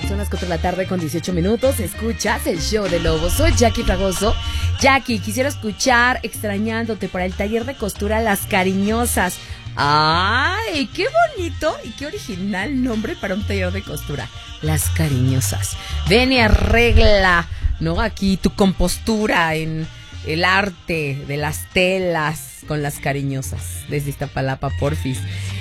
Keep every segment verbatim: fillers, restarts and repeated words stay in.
Son las cuatro de la tarde con dieciocho minutos. Escuchas el show de Lobo. Soy Jackie Fragoso. Jackie, quisiera escuchar Extrañándote para el taller de costura Las Cariñosas. ¡Ay, qué bonito y qué original nombre para un taller de costura! Las Cariñosas. Ven y arregla, ¿no? Aquí tu compostura en el arte de las telas con Las Cariñosas. Desde Iztapalapa, porfis.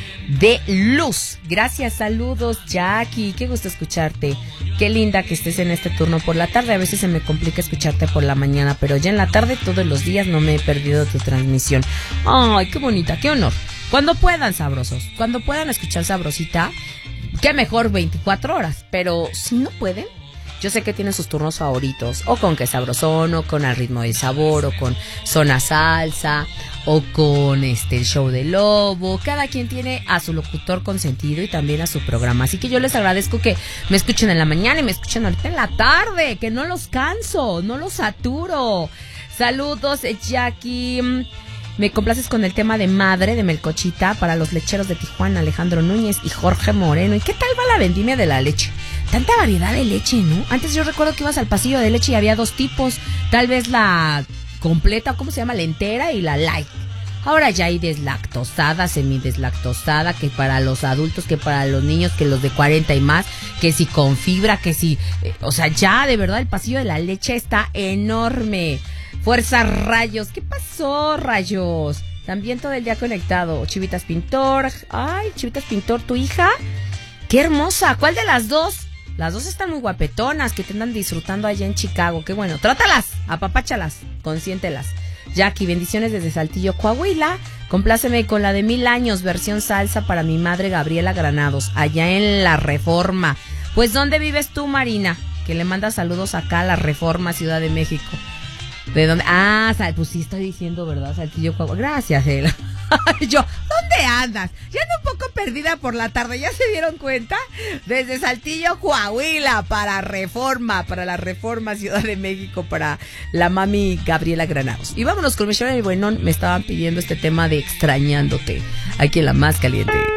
De luz. Gracias, saludos, Jackie. Qué gusto escucharte. Qué linda que estés en este turno por la tarde. A veces se me complica escucharte por la mañana, pero ya en la tarde todos los días no me he perdido tu transmisión. Ay, qué bonita, qué honor. Cuando puedan, sabrosos, cuando puedan escuchar Sabrosita, qué mejor veinticuatro horas. Pero si no pueden, yo sé que tienen sus turnos favoritos, o con Que Sabrosón, o con Al Ritmo del Sabor, o con Zona Salsa, o con este el show de Lobo. Cada quien tiene a su locutor consentido y también a su programa. Así que yo les agradezco que me escuchen en la mañana y me escuchen ahorita en la tarde, que no los canso, no los saturo. Saludos, Jackie. Me complaces con el tema de Madre de Melcochita para los lecheros de Tijuana, Alejandro Núñez y Jorge Moreno. ¿Y qué tal va la vendimia de la leche? Tanta variedad de leche, ¿no? Antes yo recuerdo que ibas al pasillo de leche y había dos tipos. Tal vez la completa, ¿cómo se llama? La entera y la light. Ahora ya hay deslactosada, semideslactosada, que para los adultos, que para los niños, que los de cuarenta y más, que si con fibra, que si... Eh, o sea, ya de verdad el pasillo de la leche está enorme. Fuerza, Rayos. ¿Qué pasó, Rayos? También todo el día conectado. Chivitas Pintor. Ay, Chivitas Pintor, ¿tu hija? ¡Qué hermosa! ¿Cuál de las dos? Las dos están muy guapetonas, que te andan disfrutando allá en Chicago. Qué bueno. Trátalas, apapáchalas, consiéntelas. Jackie, bendiciones desde Saltillo, Coahuila. Compláceme con la de Mil Años, versión salsa para mi madre Gabriela Granados, allá en La Reforma. Pues, ¿dónde vives tú, Marina? Que le manda saludos acá a La Reforma, Ciudad de México. ¿De dónde? Ah, pues sí estoy diciendo, ¿verdad? Saltillo, Coahuila. Gracias, Ela. Yo, ¿dónde andas? Ya ando un poco perdida por la tarde, ¿ya se dieron cuenta? Desde Saltillo, Coahuila, para Reforma, para la Reforma, Ciudad de México, para la mami Gabriela Granados. Y vámonos con Michelle y Buenón, me estaban pidiendo este tema de Extrañándote, aquí en La Más Caliente.